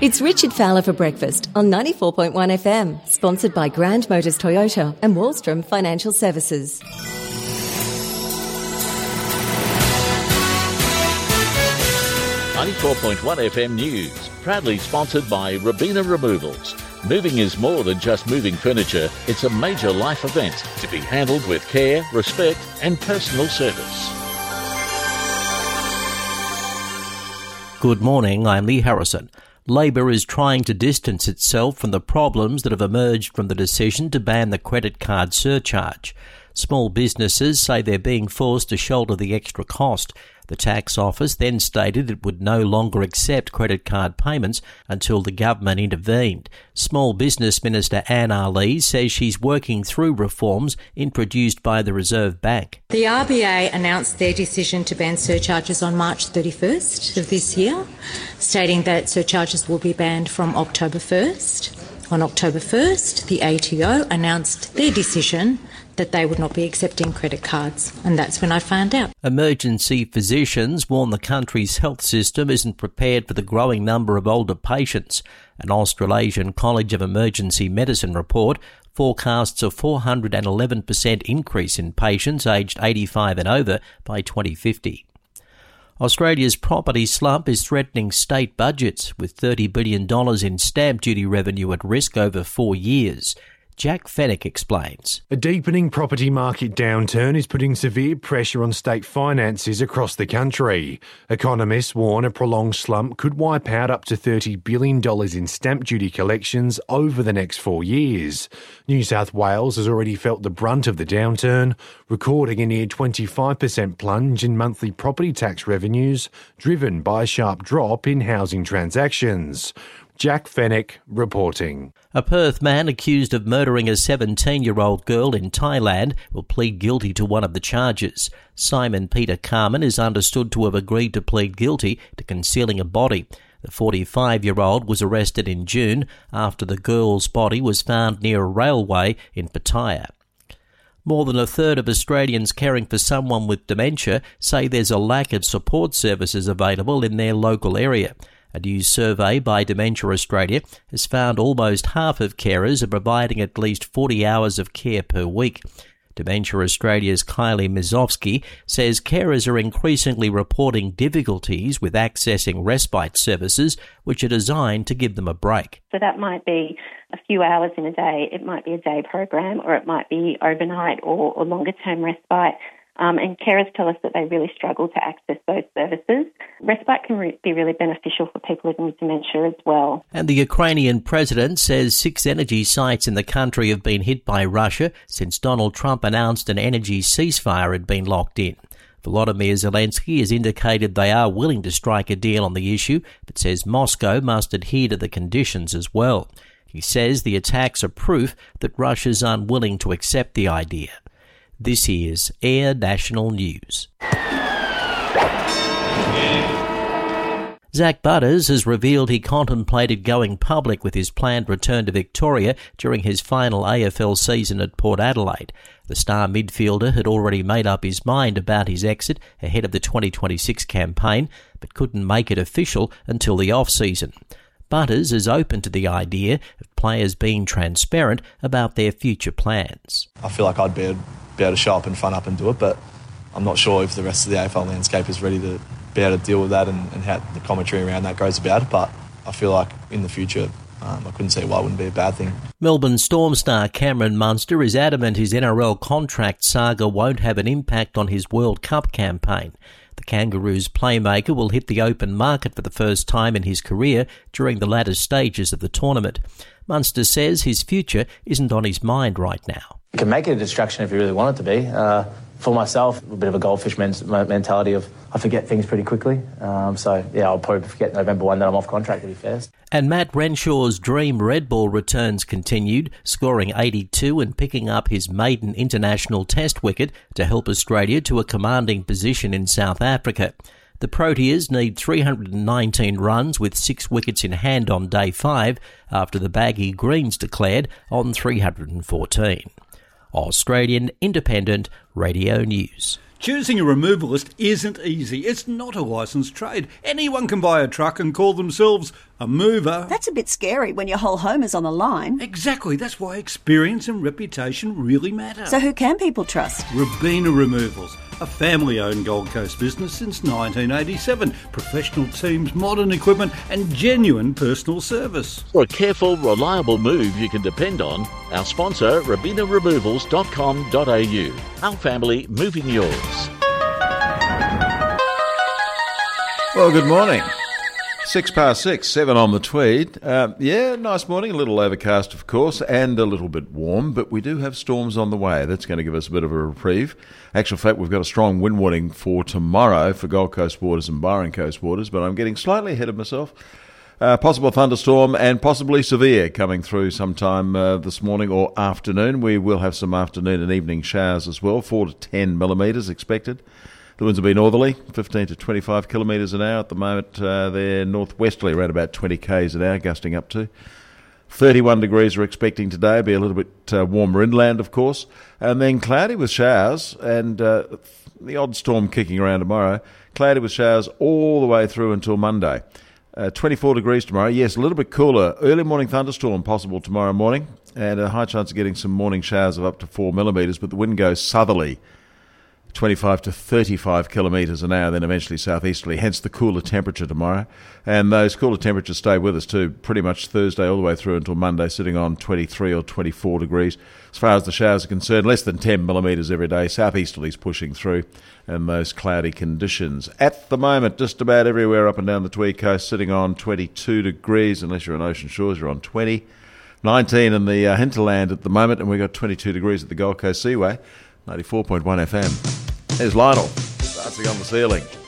It's Richard Fowler for breakfast on 94.1 FM, sponsored by Grand Motors Toyota and Wallstrom Financial Services. .1 FM News, proudly sponsored by Robina Removals. Moving is more than just moving furniture, it's a major life event to be handled with care, respect and personal service. Good morning, I'm Lee Harrison. Labor is trying to distance itself from the problems that have emerged from the decision to ban the credit card surcharge. Small businesses say they're being forced to shoulder the extra cost. The tax office then stated it would no longer accept credit card payments until the government intervened. Small Business Minister Anne Ali says she's working through reforms introduced by the Reserve Bank. The RBA announced their decision to ban surcharges on March 31st of this year, stating that surcharges will be banned from October 1st. On October 1st, the ATO announced their decision that they would not be accepting credit cards, and that's when I found out. Emergency physicians warn the country's health system isn't prepared for the growing number of older patients. An Australasian College of Emergency Medicine report forecasts a 411% increase in patients aged 85 and over by 2050. Australia's property slump is threatening state budgets, with $30 billion in stamp duty revenue at risk over 4 years. Jack Fennick explains. A deepening property market downturn is putting severe pressure on state finances across the country. Economists warn a prolonged slump could wipe out up to $30 billion in stamp duty collections over the next 4 years. New South Wales has already felt the brunt of the downturn, recording a near 25% plunge in monthly property tax revenues, driven by a sharp drop in housing transactions. Jack Fennick reporting. A Perth man accused of murdering a 17-year-old girl in Thailand will plead guilty to one of the charges. Simon Peter Carmen is understood to have agreed to plead guilty to concealing a body. The 45-year-old was arrested in June after the girl's body was found near a railway in Pattaya. More than a third of Australians caring for someone with dementia say there's a lack of support services available in their local area. A new survey by Dementia Australia has found almost half of carers are providing at least 40 hours of care per week. Dementia Australia's Kylie Mizovsky says carers are increasingly reporting difficulties with accessing respite services, which are designed to give them a break. So that might be a few hours in a day, it might be a day program, or it might be overnight or longer-term respite. And carers tell us that they really struggle to access those services. Respite can be really beneficial for people living with dementia as well. And the Ukrainian president says 6 energy sites in the country have been hit by Russia since Donald Trump announced an energy ceasefire had been locked in. Volodymyr Zelensky has indicated they are willing to strike a deal on the issue, but says Moscow must adhere to the conditions as well. He says the attacks are proof that Russia's unwilling to accept the idea. This is Air National News. Zach Butters has revealed he contemplated going public with his planned return to Victoria during his final AFL season at Port Adelaide. The star midfielder had already made up his mind about his exit ahead of the 2026 campaign, but couldn't make it official until the off-season. Butters is open to the idea of players being transparent about their future plans. I feel like I'd be able to show up and front up and do it, but I'm not sure if the rest of the AFL landscape is ready to be able to deal with that and how the commentary around that goes about it. But I feel like in the future, I couldn't see why it wouldn't be a bad thing. Melbourne Storm star Cameron Munster is adamant his NRL contract saga won't have an impact on his World Cup campaign. The Kangaroos playmaker will hit the open market for the first time in his career during the latter stages of the tournament. Munster says his future isn't on his mind right now. You can make it a distraction if you really want it to be. For myself, a bit of a goldfish mentality of I forget things pretty quickly. I'll probably forget November 1 that I'm off contract, to be fair. And Matt Renshaw's dream red ball returns continued, scoring 82 and picking up his maiden international test wicket to help Australia to a commanding position in South Africa. The Proteas need 319 runs with 6 wickets in hand on day 5 after the Baggy Greens declared on 314. Australian Independent Radio News. Choosing a removalist isn't easy. It's not a licensed trade. Anyone can buy a truck and call themselves a mover. That's a bit scary when your whole home is on the line. Exactly. That's why experience and reputation really matter. So who can people trust? Robina Removals, a family-owned Gold Coast business since 1987. Professional teams, modern equipment and genuine personal service. For a careful, reliable move you can depend on, our sponsor, RobinaRemovals.com.au. Our family moving yours. Well, good morning. 6:06, 7 on the Tweed. Nice morning, a little overcast, of course, and a little bit warm, but we do have storms on the way. That's going to give us a bit of a reprieve. Actual fact, we've got a strong wind warning for tomorrow for Gold Coast waters and Byron Coast waters, but I'm getting slightly ahead of myself. Possible thunderstorm and possibly severe coming through sometime this morning or afternoon. We will have some afternoon and evening showers as well, 4 to 10 millimetres expected. The winds will be northerly, 15 to 25 kilometres an hour at the moment. They're northwesterly, around about 20 k's an hour, gusting up to. 31 degrees we're expecting today, be a little bit warmer inland, of course. And then cloudy with showers and the odd storm kicking around tomorrow. Cloudy with showers all the way through until Monday. 24 degrees tomorrow. Yes, a little bit cooler. Early morning thunderstorm possible tomorrow morning and a high chance of getting some morning showers of up to 4 millimetres, but the wind goes southerly, 25 to 35 kilometres an hour, then eventually southeasterly, hence the cooler temperature tomorrow. And those cooler temperatures stay with us too, pretty much Thursday all the way through until Monday, sitting on 23 or 24 degrees. As far as the showers are concerned, less than 10 millimetres every day. Southeasterly's pushing through, and those cloudy conditions. At the moment, just about everywhere up and down the Tweed Coast, sitting on 22 degrees, unless you're on Ocean Shores, you're on 20. 19 in the hinterland at the moment, and we've got 22 degrees at the Gold Coast Seaway. 94.1 FM. There's Lionel, dancing on the ceiling.